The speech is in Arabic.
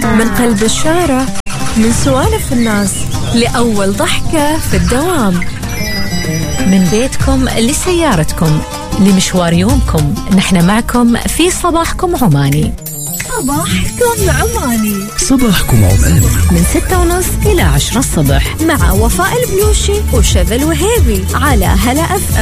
من قلب الشارع، من سوالف الناس لأول ضحكة في الدوام، من بيتكم لسيارتكم لمشوار يومكم، نحن معكم في صباحكم عماني. صباحكم عماني، صباحكم عماني من 6:30 إلى 10 الصبح مع وفاء البلوشي وشذى الوهيبي على هلا FM.